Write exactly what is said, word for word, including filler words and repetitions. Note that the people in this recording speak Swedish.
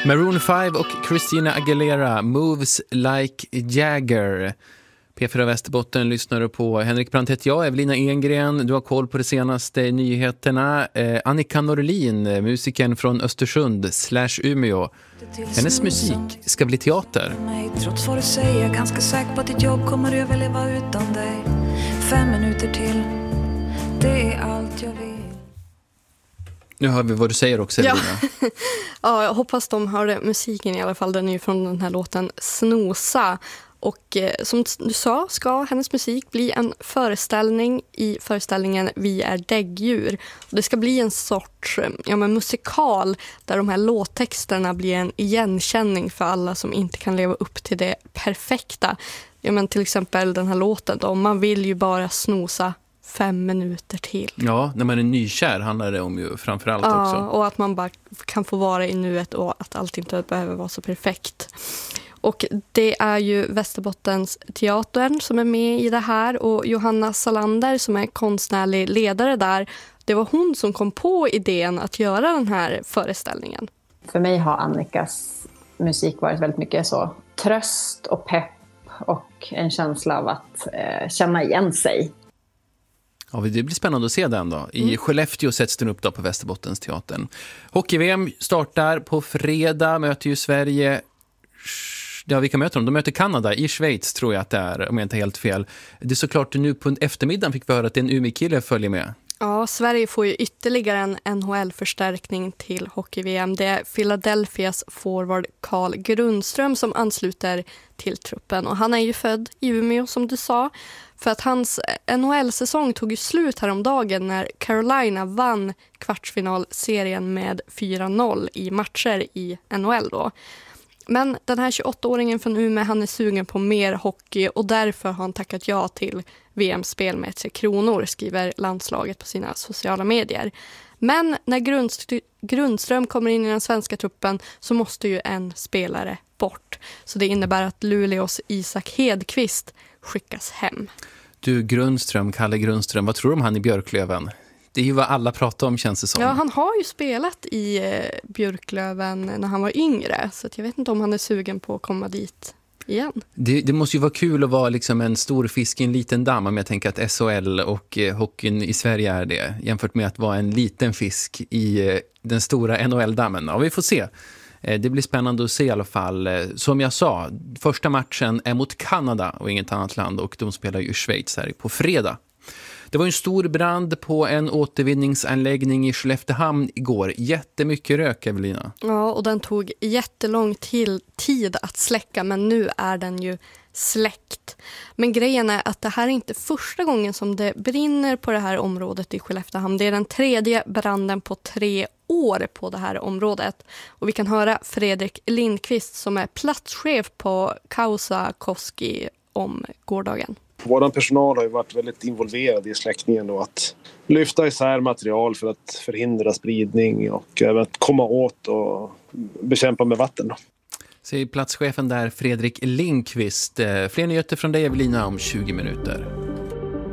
Maroon fem och Christina Aguilera, Moves Like Jagger. P fyra Västerbotten lyssnar du på. Henrik Brandt heter jag, Evelina Engren. Du har koll på de senaste nyheterna. Eh, Annika Norlin, musikern från Östersund slash Umeå. Hennes musik ska bli teater. Trots vad du säger, ganska säker på att ditt jobb kommer överleva utan dig. Fem minuter till, det är allt jag vill. Nu hör vi vad du säger också, Evelina. Ja. Ja, jag hoppas de hörde musiken i alla fall. Den är ju från den här låten Snosa. Och eh, som du sa ska hennes musik bli en föreställning i föreställningen Vi är däggdjur. Och det ska bli en sorts ja, men musikal där de här låttexterna blir en igenkänning för alla som inte kan leva upp till det perfekta. Ja, men till exempel den här låten då, man vill ju bara snosa fem minuter till. Ja, när man är nykär handlar det om ju framförallt ja, också. Och att man bara kan få vara i nuet och att allt inte behöver vara så perfekt. Och det är ju Västerbottens teatern som är med i det här och Johanna Salander som är konstnärlig ledare där. Det var hon som kom på idén att göra den här föreställningen. För mig har Annikas musik varit väldigt mycket så tröst och pepp och en känsla av att eh, känna igen sig. Ja, det blir spännande att se den då. I mm. Skellefteå sätts den upp då på Västerbottens teatern. Hockey-V M startar på fredag, möter ju Sverige. Ja, vilka möter de? De möter Kanada i Schweiz, tror jag att det är, om jag inte är helt fel. Det är såklart nu på eftermiddagen fick vi höra att en Umeå-kille följer med. Ja, Sverige får ju ytterligare en N H L-förstärkning till Hockey-V M. Det är Philadelphias forward Carl Grundström som ansluter till truppen. Och han är ju född i Umeå, som du sa. För att hans N H L-säsong tog ju slut häromdagen när Carolina vann kvartsfinalserien med fyra noll i matcher i N H L då. Men den här tjugoåtta-åringen från Umeå, han är sugen på mer hockey och därför har han tackat ja till V M-spel med Tre Kronor, skriver landslaget på sina sociala medier. Men när Grundst- Grundström kommer in i den svenska truppen så måste ju en spelare bort. Så det innebär att Luleås Isak Hedqvist skickas hem. Du, Grundström, Kalle Grundström, vad tror du om han i Björklöven? Det är ju vad alla pratar om, känns det som. Ja, han har ju spelat i eh, Björklöven när han var yngre. Så att jag vet inte om han är sugen på att komma dit igen. Det, det måste ju vara kul att vara liksom en stor fisk i en liten damm. Om jag tänker att S H L och eh, hockeyn i Sverige är det. Jämfört med att vara en liten fisk i eh, den stora N H L-dammen. Ja, vi får se. Eh, det blir spännande att se i alla fall. Eh, som jag sa, första matchen är mot Kanada och inget annat land. Och de spelar ju i Schweiz här på fredag. Det var en stor brand på en återvinningsanläggning i Skelleftehamn igår. Jättemycket rök, Evelina. Ja, och den tog jättelång till, tid att släcka, men nu är den ju släckt. Men grejen är att det här är inte första gången som det brinner på det här området i Skelleftehamn. Det är den tredje branden på tre år på det här området. Och vi kan höra Fredrik Lindqvist som är platschef på Kausa Koski om gårdagen. Vår personal har ju varit väldigt involverad i släckningen och att lyfta isär material för att förhindra spridning och även att komma åt och bekämpa med vatten. Säger platschefen där, Fredrik Lindqvist. Fler nyheter från dig, Evelina, om tjugo minuter.